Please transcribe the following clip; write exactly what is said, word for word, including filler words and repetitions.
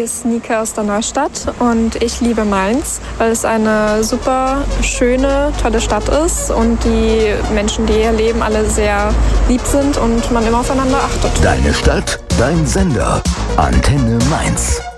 hier ist Nike aus der Neustadt und ich liebe Mainz, weil es eine super schöne, tolle Stadt ist und die Menschen, die hier leben, alle sehr lieb sind und man immer aufeinander achtet. Deine Stadt, dein Sender. Antenne Mainz.